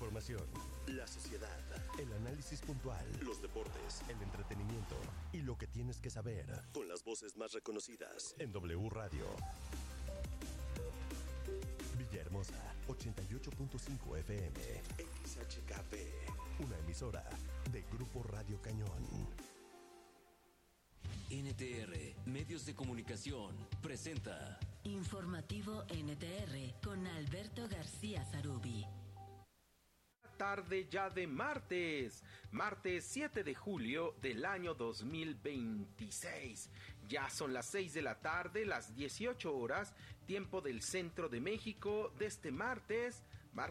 información, la sociedad, el análisis puntual, los deportes, el entretenimiento y lo que tienes que saber con las voces más reconocidas en W Radio. Villahermosa, 88.5 FM, XHKP, una emisora de Grupo Radio Cañón. NTR, Medios de Comunicación, presenta Informativo NTR con Alberto García Zarubi. Tarde ya de martes 7 de julio del año 2026. Ya son las 6 de la tarde, las 18 horas, tiempo del centro de México, de este martes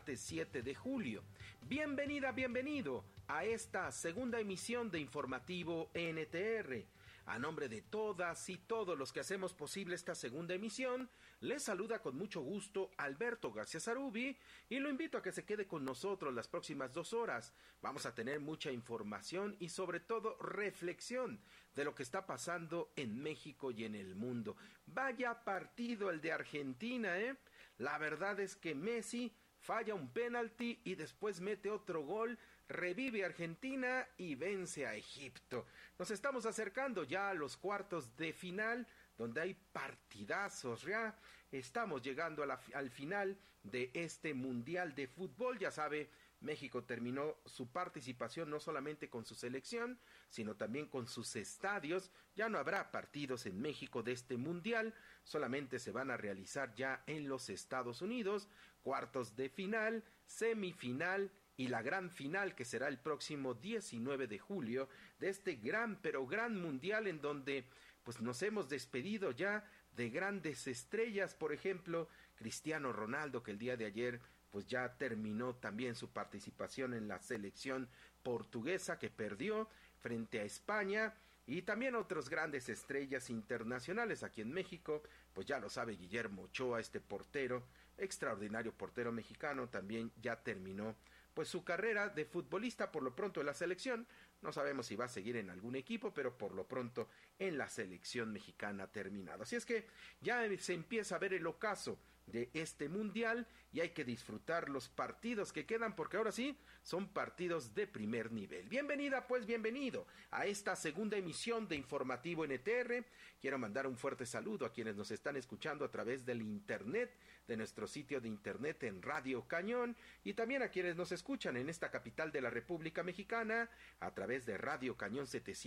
7 de julio. Bienvenida, bienvenido a esta segunda emisión de Informativo NTR. A nombre de todas y todos los que hacemos posible esta segunda emisión, les saluda con mucho gusto Alberto García Zarubi y lo invito a que se quede con nosotros las próximas 2 horas. Vamos a tener mucha información y sobre todo reflexión de lo que está pasando en México y en el mundo. Vaya partido el de Argentina, ¿eh? La verdad es que Messi falla un penalti y después mete otro gol, revive Argentina y vence a Egipto. Nos estamos acercando ya a los cuartos de final, donde hay partidazos. Ya estamos llegando al final de este Mundial de Fútbol. Ya sabe, México terminó su participación no solamente con su selección, sino también con sus estadios. Ya no habrá partidos en México de este Mundial, solamente se van a realizar ya en los Estados Unidos, cuartos de final, semifinal y la gran final, que será el próximo 19 de julio, de este gran Mundial en donde pues nos hemos despedido ya de grandes estrellas. Por ejemplo, Cristiano Ronaldo, que el día de ayer pues ya terminó también su participación en la selección portuguesa, que perdió frente a España, y también otros grandes estrellas internacionales aquí en México. Pues ya lo sabe Guillermo Ochoa, este portero, extraordinario portero mexicano, también ya terminó pues su carrera de futbolista. Por lo pronto en la selección, no sabemos si va a seguir en algún equipo, pero por lo pronto en la selección mexicana ha terminado. Así es que ya se empieza a ver el ocaso de este mundial y hay que disfrutar los partidos que quedan, porque ahora sí son partidos de primer nivel. Bienvenida, pues bienvenido a esta segunda emisión de Informativo NTR. Quiero mandar un fuerte saludo a quienes nos están escuchando a través del internet, de nuestro sitio de internet en Radio Cañón, y también a quienes nos escuchan en esta capital de la República Mexicana a través de Radio Cañón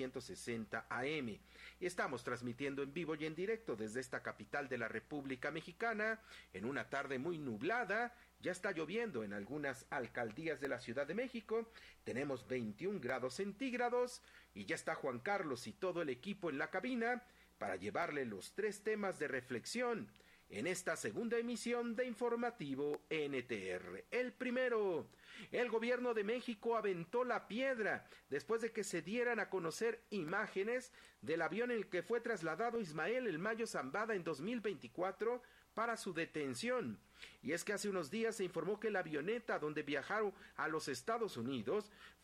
760 AM. Y estamos transmitiendo en vivo y en directo desde esta capital de la República Mexicana en una tarde muy nublada. Ya está lloviendo en algunas alcaldías de la Ciudad de México. Tenemos 21 grados centígrados y ya está Juan Carlos y todo el equipo en la cabina para llevarle los 3 temas de reflexión en esta segunda emisión de Informativo NTR. El primero: el gobierno de México aventó la piedra después de que se dieran a conocer imágenes del avión en el que fue trasladado Ismael El Mayo Zambada en 2024 para su detención. Y es que hace unos días se informó que la avioneta donde viajaron a los Estados Unidos